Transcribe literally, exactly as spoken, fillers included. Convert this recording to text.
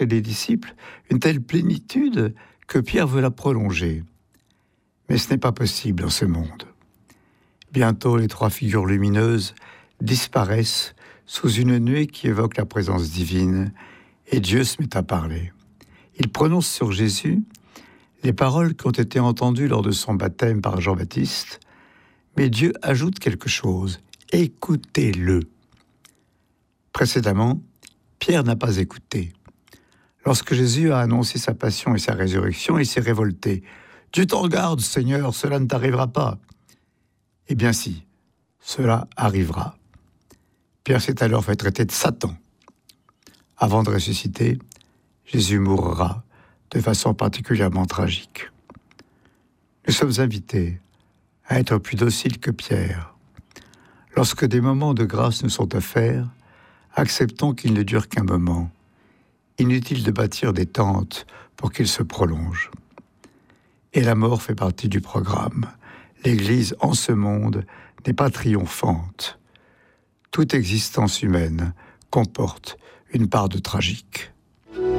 et les disciples une telle plénitude que Pierre veut la prolonger. Mais ce n'est pas possible dans ce monde. Bientôt, les trois figures lumineuses disparaissent sous une nuée qui évoque la présence divine, et Dieu se met à parler. Il prononce sur Jésus les paroles qui ont été entendues lors de son baptême par Jean-Baptiste, mais Dieu ajoute quelque chose. Écoutez-le. Précédemment, Pierre n'a pas écouté. Lorsque Jésus a annoncé sa passion et sa résurrection, il s'est révolté. « Dieu t'en garde, Seigneur, cela ne t'arrivera pas. » Eh bien si, cela arrivera. Pierre s'est alors fait traiter de Satan. Avant de ressusciter, Jésus mourra de façon particulièrement tragique. Nous sommes invités à être plus dociles que Pierre. Lorsque des moments de grâce nous sont offerts, acceptons qu'ils ne durent qu'un moment. Inutile de bâtir des tentes pour qu'ils se prolongent. Et la mort fait partie du programme. L'Église en ce monde n'est pas triomphante. Toute existence humaine comporte une part de tragique.